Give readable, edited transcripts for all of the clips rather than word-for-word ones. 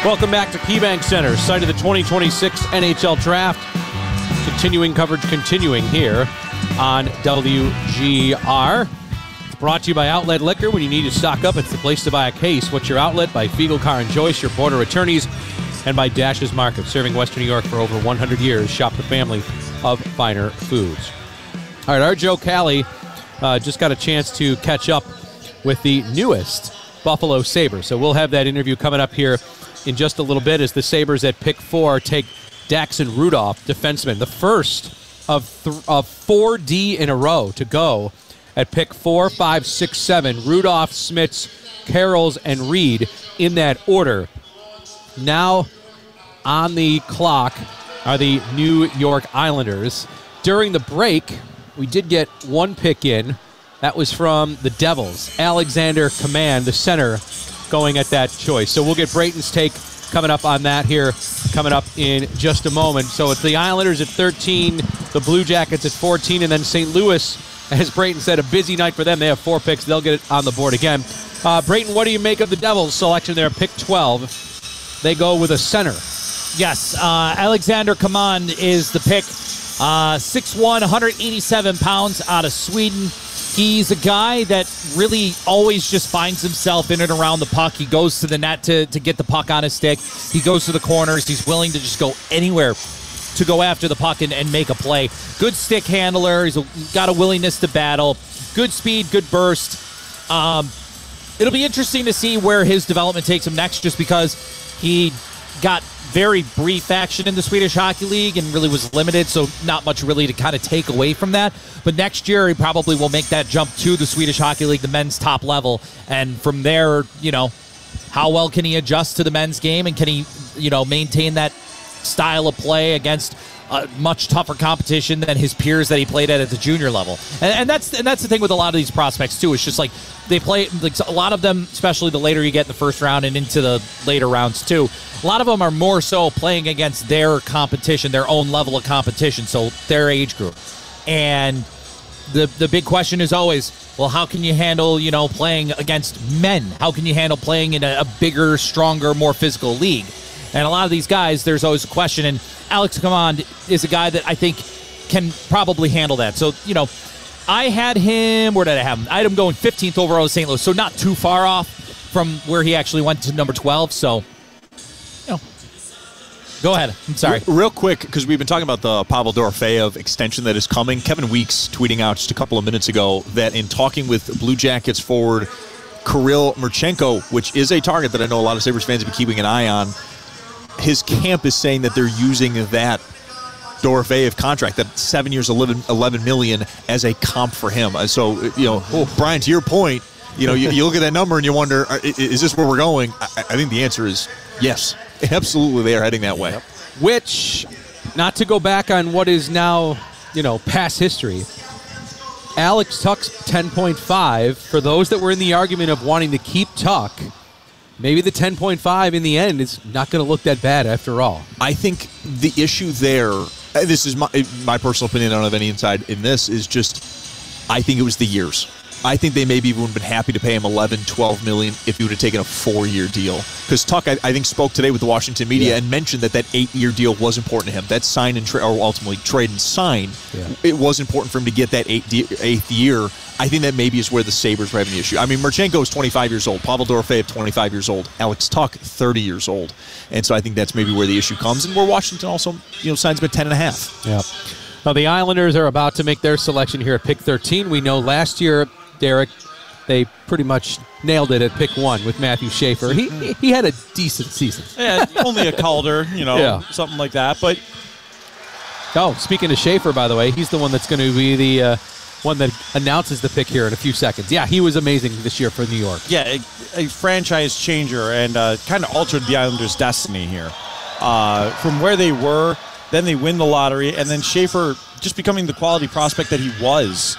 Welcome back to KeyBank Center, site of the 2026 NHL Draft. Continuing coverage here on WGR. It's brought to you by Outlet Liquor. When you need to stock up, it's the place to buy a case. What's your outlet? By Fiegel Car and Joyce, your border attorneys, and by Dash's Market, serving Western New York for over 100 years. Shop the family of finer foods. All right, our Joe Cali just got a chance to catch up with the newest Buffalo Sabres. So we'll have that interview coming up here in just a little bit as the Sabres at pick 4 take Daxon Rudolph, defenseman, the first of 4D in a row to go at pick 4, 5, 6, 7. Rudolph, Smits, Carols, and Reed in that order. Now on the clock are the New York Islanders. During the break, we did get one pick in. That was from the Devils. Alexander Command, the center, going at that choice. So we'll get Brayton's take coming up on that here, coming up in just a moment. So it's the Islanders at 13, the Blue Jackets at 14, and then St. Louis, as Brayton said, a busy night for them. They have 4 picks. They'll get it on the board again. Brayton, what do you make of the Devils' selection there? Pick 12. They go with a center. Yes, Alexander Command is the pick. 6'1", 187 pounds out of Sweden. He's a guy that really always just finds himself in and around the puck. He goes to the net to get the puck on his stick. He goes to the corners. He's willing to just go anywhere to go after the puck and make a play. Good stick handler. He's got a willingness to battle. Good speed, good burst. It'll be interesting to see where his development takes him next, just because he got very brief action in the Swedish Hockey League and really was limited, so not much really to kind of take away from that. But next year, he probably will make that jump to the Swedish Hockey League, the men's top level. And from there, how well can he adjust to the men's game, and can he, maintain that style of play against a much tougher competition than his peers that he played at the junior level. And that's the thing with a lot of these prospects too. It's just like they play, like a lot of them, especially the later you get in the first round and into the later rounds too, a lot of them are more so playing against their competition, their own level of competition, so their age group. And the big question is always, well, how can you handle, playing against men? How can you handle playing in a bigger, stronger, more physical league? And a lot of these guys, there's always a question, and Alex Command is a guy that I think can probably handle that. So, I had him, where did I have him? I had him going 15th overall to St. Louis, so not too far off from where he actually went to number 12. So, go ahead. I'm sorry. Real quick, because we've been talking about the Pavel Dorofeyev extension that is coming. Kevin Weeks tweeting out just a couple of minutes ago that in talking with Blue Jackets forward Kirill Marchenko, which is a target that I know a lot of Sabres fans have been keeping an eye on, his camp is saying that they're using that Dorofeyev contract, that 7 years, $11 million, as a comp for him. So, Brian, to your point, you look at that number and you wonder, is this where we're going? I think the answer is yes. Absolutely, they are heading that way. Yep. Which, not to go back on what is now, past history, Alex Tuch's 10.5, for those that were in the argument of wanting to keep Tuch, maybe the 10.5 in the end is not going to look that bad after all. I think the issue there, this is my personal opinion, I don't have any insight in this, is just I think it was the years. I think they maybe even would have been happy to pay him $11, $12 million if he would have taken a 4-year deal. Because Tuch, I think, spoke today with the Washington media and mentioned that 8-year deal was important to him. That sign and trade, or ultimately trade and sign, it was important for him to get that 8th year. I think that maybe is where the Sabres were having the issue. I mean, Marchenko is 25 years old. Pavel Dorofeyev, 25 years old. Alex Tuch, 30 years old. And so I think that's maybe where the issue comes, and where Washington also, signs him at 10.5. Yeah. Now, the Islanders are about to make their selection here at pick 13. We know last year, Derek, they pretty much nailed it at pick 1 with Matthew Schaefer. He had a decent season. Yeah, only a Calder, something like that. But speaking of Schaefer, by the way, he's the one that's going to be the one that announces the pick here in a few seconds. Yeah, he was amazing this year for New York. Yeah, a franchise changer, and kind of altered the Islanders' destiny here. From where they were, then they win the lottery, and then Schaefer just becoming the quality prospect that he was.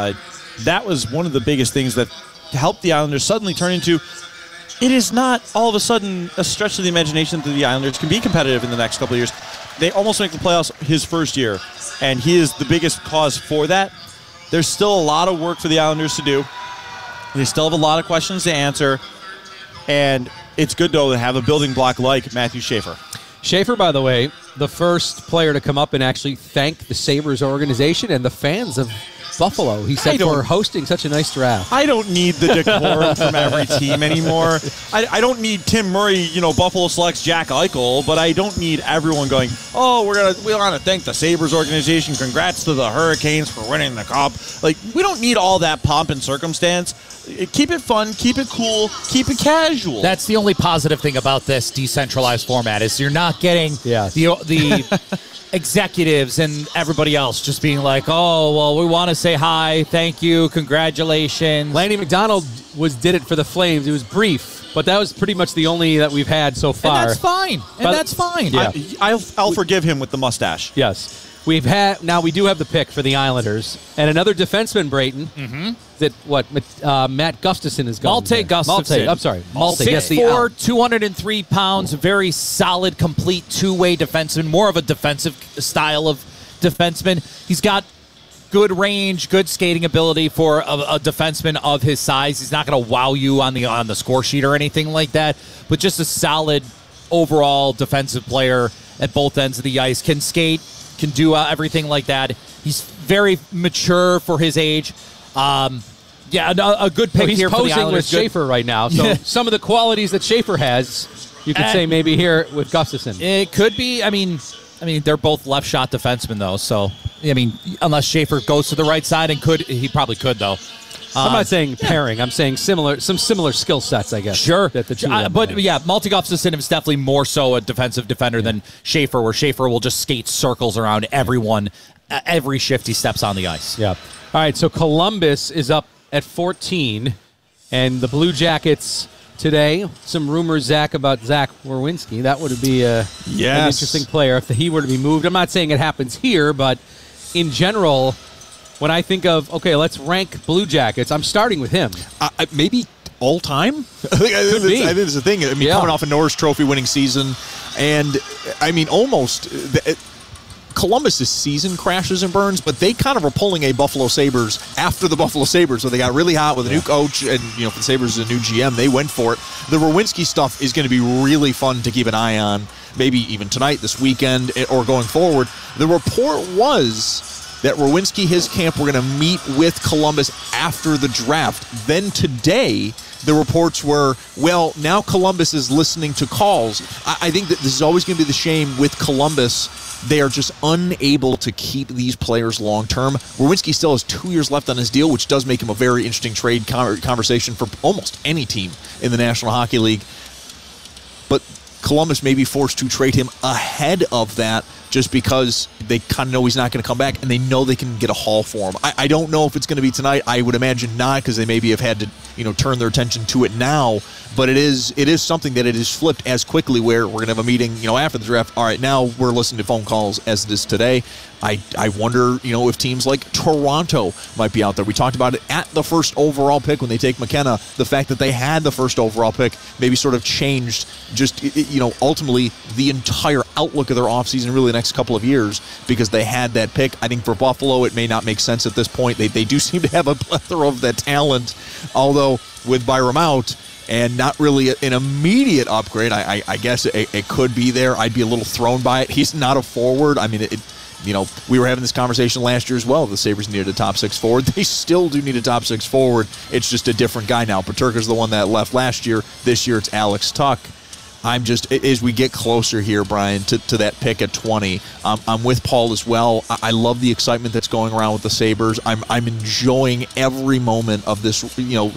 That was one of the biggest things that helped the Islanders suddenly turn into, it is not all of a sudden a stretch of the imagination that the Islanders can be competitive in the next couple of years. They almost make the playoffs his first year, and he is the biggest cause for that. There's still a lot of work for the Islanders to do. They still have a lot of questions to answer, and it's good, though, to have a building block like Matthew Schaefer. Schaefer, by the way, the first player to come up and actually thank the Sabres organization and the fans of Buffalo. He said for hosting such a nice draft. I don't need the decorum from every team anymore. I don't need Tim Murray, Buffalo selects Jack Eichel, but I don't need everyone going, we want to thank the Sabres organization. Congrats to the Hurricanes for winning the Cup. Like, we don't need all that pomp and circumstance. Keep it fun, keep it cool, keep it casual. That's the only positive thing about this decentralized format is you're not getting the executives and everybody else just being like, we want to say hi, thank you, congratulations. Lanny McDonald did it for the Flames. It was brief, but that was pretty much the only that we've had so far. And that's fine. Yeah. I'll forgive him with the mustache. Yes. We do have the pick for the Islanders. And another defenseman, Brayton. Mm-hmm. Matt Gustafson is going. Malte Gustafson. I'm sorry. Malte. 6'4", 203 pounds, very solid, complete two-way defenseman, more of a defensive style of defenseman. He's got good range, good skating ability for a defenseman of his size. He's not going to wow you on the score sheet or anything like that, but just a solid overall defensive player at both ends of the ice. Can skate, can do everything like that. He's very mature for his age. A good pick here for the Islanders. He's posing with Schaefer right now, so some of the qualities that Schaefer has, you could say maybe here with Gustafson. It could be. I mean, they're both left shot defensemen though, so unless Schaefer goes to the right side he probably could though. I'm not saying pairing. I'm saying some similar skill sets, I guess. Sure. That the two of them Malte Gustafson is definitely more so a defensive defender than Schaefer, where Schaefer will just skate circles around everyone every shift he steps on the ice. Yeah. All right, so Columbus is up at 14, and the Blue Jackets today, some rumors, Zach, about Zach Werenski. That would be an interesting player if he were to be moved. I'm not saying it happens here, but in general, when I think of, let's rank Blue Jackets, I'm starting with him. Maybe all time? I think it's the thing. Coming off a Norris Trophy winning season, and almost Columbus's season crashes and burns, but they kind of were pulling a Buffalo Sabres after the Buffalo Sabres, so they got really hot with a new coach, and for the Sabres, a new GM, they went for it. The Werenski stuff is going to be really fun to keep an eye on, maybe even tonight, this weekend, or going forward. The report was that Werenski, his camp, were going to meet with Columbus after the draft. Then today, the reports were, now Columbus is listening to calls. I think that this is always going to be the shame with Columbus. They are just unable to keep these players long-term. Werenski still has 2 years left on his deal, which does make him a very interesting trade conversation for almost any team in the National Hockey League. But Columbus may be forced to trade him ahead of that just because they kind of know he's not going to come back, and they know they can get a haul for him. I don't know if it's going to be tonight. I would imagine not, because they maybe have had to turn their attention to it now. But it is something that it is flipped as quickly, where we're going to have a meeting after the draft. All right, now we're listening to phone calls as it is today. I wonder if teams like Toronto might be out there. We talked about it at the first overall pick when they take McKenna. The fact that they had the first overall pick maybe sort of changed just ultimately the entire outlook of their offseason, really the next couple of years, because they had that pick. I think for Buffalo it may not make sense at this point. They do seem to have a plethora of that talent, although with Byram out and not really an immediate upgrade, I guess it could be there. I'd be a little thrown by it. He's not a forward. We were having this conversation last year as well. The Sabres needed a top six forward. They still do need a top six forward. It's just a different guy now. Peterka's the one that left last year. This year it's Alex Tuch. As we get closer here, Brian, to that pick at 20, I'm with Paul as well. I love the excitement that's going around with the Sabres. I'm enjoying every moment of this,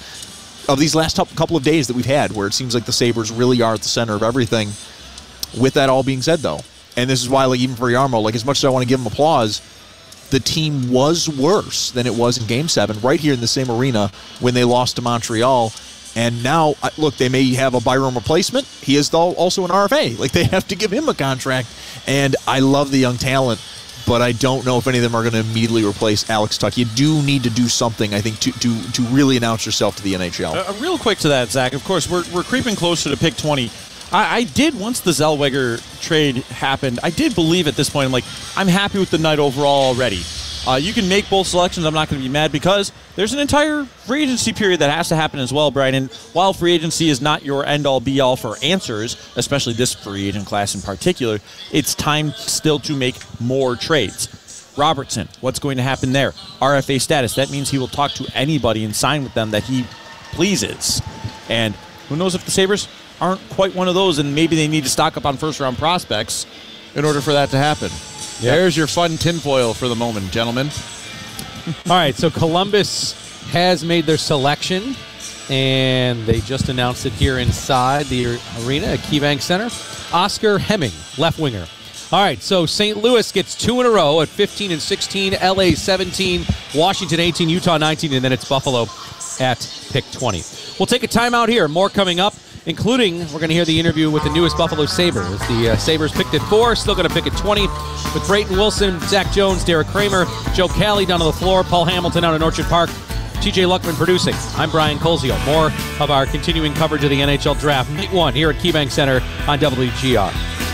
of these last couple of days that we've had, where it seems like the Sabres really are at the center of everything. With that all being said, though, and this is why, even for Jarmo, as much as I want to give him applause, the team was worse than it was in Game 7, right here in the same arena when they lost to Montreal. And now, they may have a Byram replacement. He is also an RFA. They have to give him a contract. And I love the young talent, but I don't know if any of them are going to immediately replace Alex Tuch. You do need to do something, I think, to really announce yourself to the NHL. Real quick to that, Zach. Of course, we're creeping closer to pick 20. I did, once the Zellweger trade happened, I did believe at this point, I'm happy with the night overall already. You can make both selections. I'm not going to be mad because there's an entire free agency period that has to happen as well, Brian. And while free agency is not your end-all, be-all for answers, especially this free agent class in particular, it's time still to make more trades. Robertson, what's going to happen there? RFA status. That means he will talk to anybody and sign with them that he pleases. And who knows if the Sabres aren't quite one of those, and maybe they need to stock up on first-round prospects in order for that to happen. Yep. There's your fun tinfoil for the moment, gentlemen. All right, so Columbus has made their selection, and they just announced it here inside the arena at KeyBank Center. Oscar Hemming, left winger. All right, so St. Louis gets 2 in a row at 15 and 16, LA 17, Washington 18, Utah 19, and then it's Buffalo at pick 20. We'll take a timeout here. More coming up, including we're going to hear the interview with the newest Buffalo Sabres. The Sabres picked at 4, still going to pick at 20 with Brayton Wilson, Zach Jones, Derek Kramer, Joe Cali down on the floor, Paul Hamilton out in Orchard Park, TJ Luckman producing. I'm Brian Colzio. More of our continuing coverage of the NHL Draft. Night 1 here at KeyBank Center on WGR.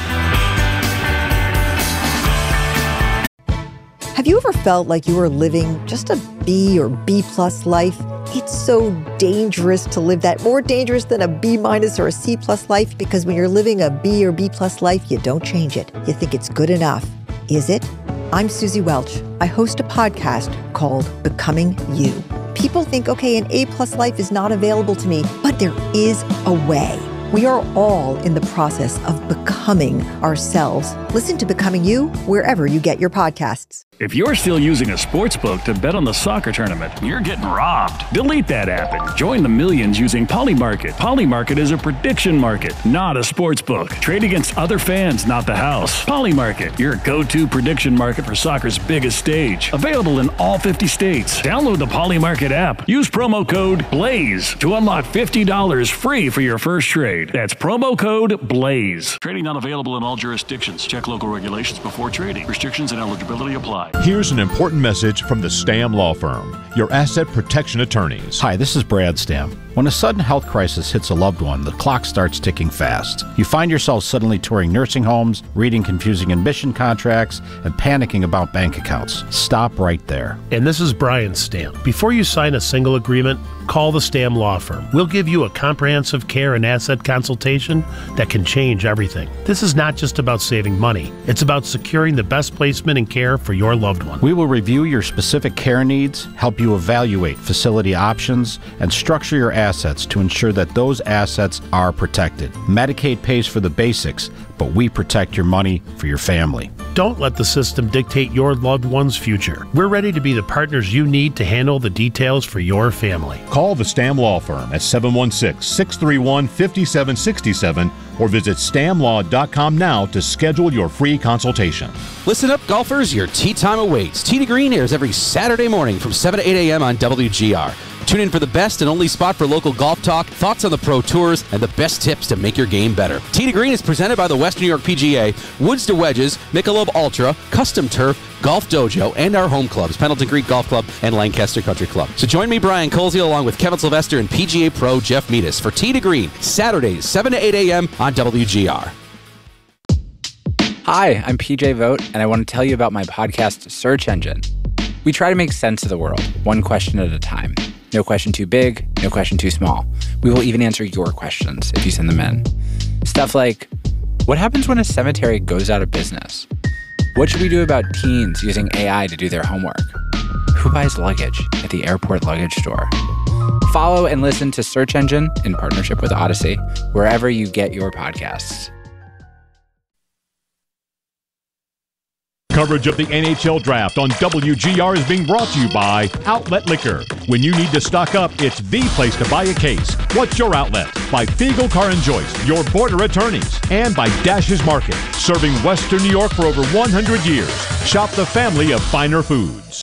Have you ever felt like you were living just a B or B+ life? It's so dangerous to live that, more dangerous than a B- or a C+ life, because when you're living a B or B+ life, you don't change it. You think it's good enough. Is it? I'm Susie Welch. I host a podcast called Becoming You. People think, okay, an A+ life is not available to me, but there is a way. We are all in the process of becoming ourselves. Listen to Becoming You wherever you get your podcasts. If you're still using a sportsbook to bet on the soccer tournament, you're getting robbed. Delete that app and join the millions using Polymarket. Polymarket is a prediction market, not a sportsbook. Trade against other fans, not the house. Polymarket, your go-to prediction market for soccer's biggest stage. Available in all 50 states. Download the Polymarket app. Use promo code BLAZE to unlock $50 free for your first trade. That's promo code BLAZE. Trading not available in all jurisdictions. Check local regulations before trading. Restrictions and eligibility apply. Here's an important message from the Stam Law Firm, your asset protection attorneys. Hi, this is Brad Stam. When a sudden health crisis hits a loved one, the clock starts ticking fast. You find yourself suddenly touring nursing homes, reading confusing admission contracts, and panicking about bank accounts. Stop right there. And this is Brian Stam. Before you sign a single agreement, call the Stam Law Firm. We'll give you a comprehensive care and asset consultation that can change everything. This is not just about saving money. It's about securing the best placement and care for your loved one. We will review your specific care needs, help you evaluate facility options, and structure your assets to ensure that those assets are protected. Medicaid pays for the basics, but we protect your money for your family. Don't let the system dictate your loved one's future. We're ready to be the partners you need to handle the details for your family. Call the Stam Law Firm at 716-631-5767 or visit stamlaw.com now to schedule your free consultation. Listen up, golfers. Your tee time awaits. Tee to Green airs every Saturday morning from 7 to 8 a.m. on WGR. Tune in for the best and only spot for local golf talk, thoughts on the pro tours, and the best tips to make your game better. Tee to Green is presented by the Western New York PGA, Woods to Wedges, Michelob Ultra, Custom Turf, Golf Dojo, and our home clubs, Pendleton Creek Golf Club and Lancaster Country Club. So join me, Brian Colzio, along with Kevin Sylvester and PGA Pro Jeff Meadis for Tee to Green, Saturdays, 7 to 8 a.m. on WGR. Hi, I'm PJ Vogt, and I want to tell you about my podcast, Search Engine. We try to make sense of the world, one question at a time. No question too big, no question too small. We will even answer your questions if you send them in. Stuff like, what happens when a cemetery goes out of business? What should we do about teens using AI to do their homework? Who buys luggage at the airport luggage store? Follow and listen to Search Engine in partnership with Odyssey, wherever you get your podcasts. Coverage of the NHL Draft on WGR is being brought to you by Outlet Liquor. When you need to stock up, it's the place to buy a case. What's your outlet? By Fiegel Car and Joyce, your border attorneys. And by Dash's Market, serving Western New York for over 100 years. Shop the family of finer foods.